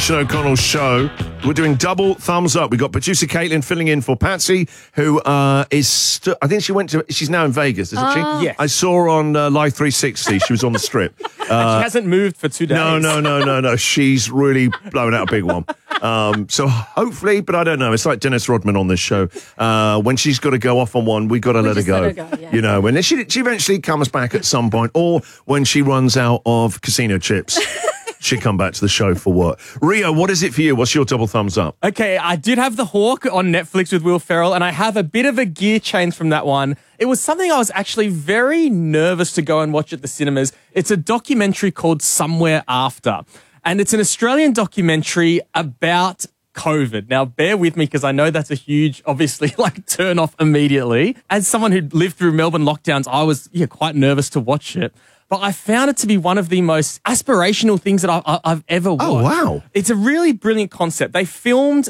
Christian O'Connell show. We're doing double thumbs up. We've got producer Caitlin filling in for Patsy, who I think she's now in Vegas, isn't she? Yes. I saw her on Live 360. She was on the strip. She hasn't moved for 2 days. No. She's really blowing out a big one. So hopefully, but I don't know. It's like Dennis Rodman on this show. When she's got to go off on one, we've got to let her go. Yeah. You know, and she eventually comes back at some point, or when she runs out of casino chips. She'd come back to the show for work. Rio, what is it for you? What's your double thumbs up? Okay, I did have The Hawk on Netflix with Will Ferrell, and I have a bit of a gear change from that one. It was something I was actually very nervous to go and watch at the cinemas. It's a documentary called Somewhere After, and it's an Australian documentary about COVID. Now, bear with me because I know that's a huge, obviously, turn off immediately. As someone who lived through Melbourne lockdowns, I was quite nervous to watch it. But I found it to be one of the most aspirational things that I've ever watched. Oh, wow. It's a really brilliant concept. They filmed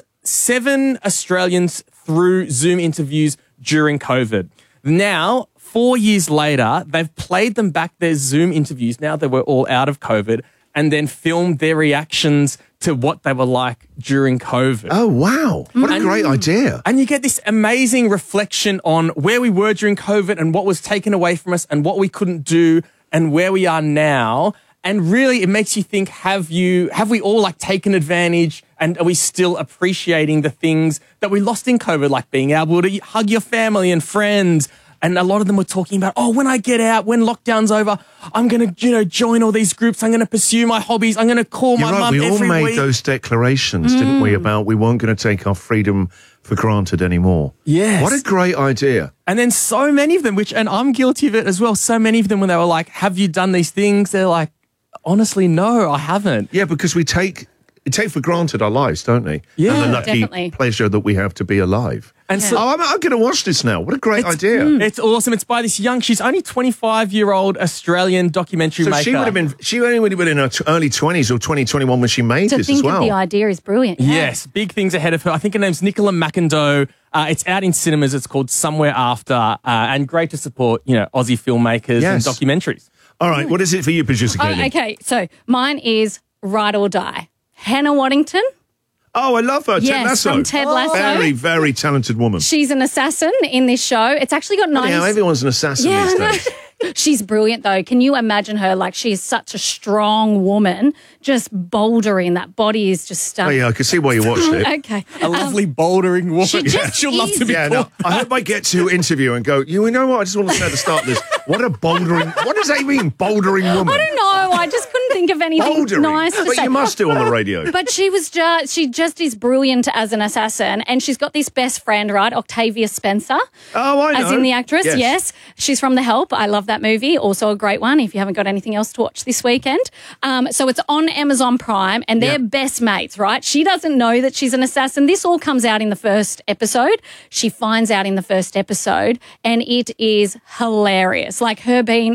7 Australians through Zoom interviews during COVID. Now, 4 years later, they've played them back, their Zoom interviews, now that we're all out of COVID, and then filmed their reactions to what they were like during COVID. Oh, wow. What a great idea. And you get this amazing reflection on where we were during COVID and what was taken away from us and what we couldn't do and where we are now. And really, it makes you think, have we all taken advantage, and are we still appreciating the things that we lost in COVID, like being able to hug your family and friends? And a lot of them were talking about, when I get out, when lockdown's over, I'm going to, join all these groups. I'm going to pursue my hobbies. I'm going to call my mum every week. We all made those declarations, didn't we, about we weren't going to take our freedom for granted anymore. Yes. What a great idea. And then so many of them, and I'm guilty of it as well, so many of them when they were like, have you done these things? They're like, honestly, no, I haven't. Yeah, because we take for granted our lives, don't we? Yeah, and the lucky definitely. pleasure that we have to be alive. And so I'm going to watch this now. What a great idea. It's awesome. It's by this she's only 25-year-old Australian documentary maker. So she only would have been in her early 20s or 2021 when she made this as well. To think of the idea is brilliant. Yeah. Yes, big things ahead of her. I think her name's Nicola McIndoe. It's out in cinemas. It's called Somewhere After, and great to support, Aussie filmmakers and documentaries. All right, what is it for you, producer Katie? Okay, so mine is Ride or Die. Hannah Waddington. Oh, I love her. Ted Yes, Lasso. from Ted Lasso. Very, very talented woman. She's an assassin in this show. It's actually got 90... Yeah, everyone's an assassin these days. She's brilliant, though. Can you imagine her? She is such a strong woman, just bouldering. That body is just stuck. Oh, yeah, I can see why you watched it. Okay. A lovely bouldering woman. She'll love to be called. I hope I get to interview and go, you know what? I just want to say at the start of this, what does that even bouldering woman? I don't know. I just couldn't think of anything nice to but say. You must do on the radio. But she just is brilliant as an assassin, and she's got this best friend, right? Octavia Spencer. Oh, I know. As in the actress, yes. She's from The Help. I love that movie. Also a great one if you haven't got anything else to watch this weekend. So it's on Amazon Prime, and they're best mates, right? She doesn't know that she's an assassin. This all comes out in the first episode. She finds out in the first episode, and it is hilarious. Her being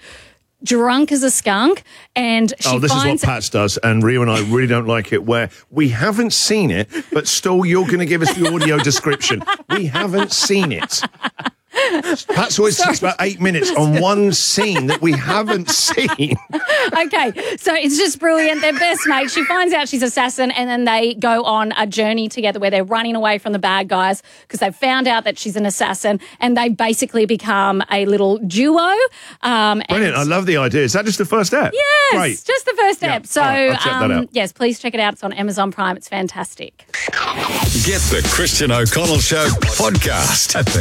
drunk as a skunk, and she this finds... is what Pats does, and Rio and I really don't like it, where we haven't seen it, but still you're going to give us the audio description. We haven't seen it. Pat's always takes about 8 minutes on one scene that we haven't seen. Okay, so it's just brilliant. They're best mates. She finds out she's an assassin, and then they go on a journey together where they're running away from the bad guys because they've found out that she's an assassin, and they basically become a little duo. Brilliant. I love the idea. Is that just the first step? Yes, Great. just the first step. So, all right, I'll check that out. Yes, please check it out. It's on Amazon Prime. It's fantastic. Get the Christian O'Connell Show podcast at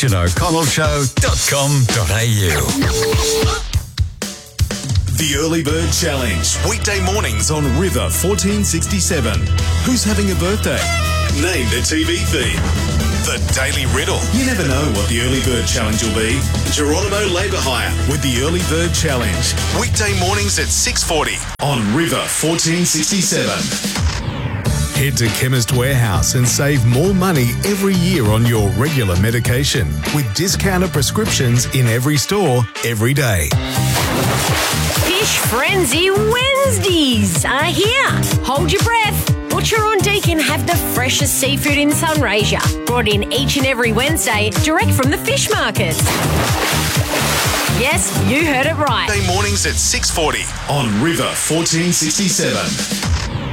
thechristianoconnellshow.com.au. The Early Bird Challenge. Weekday mornings on River 1467. Who's having a birthday? Name the TV theme. The Daily Riddle. You never know what the Early Bird Challenge will be. Geronimo Labour Hire with the Early Bird Challenge. Weekday mornings at 6:40 on River 1467. Head to Chemist Warehouse and save more money every year on your regular medication with discounted prescriptions in every store, every day. Fish Frenzy Wednesdays are here. Hold your breath. Butcher on Deakin have the freshest seafood in Sunraysia, brought in each and every Wednesday direct from the fish markets. Yes, you heard it right. Weekday mornings at 6:40 on River 1467.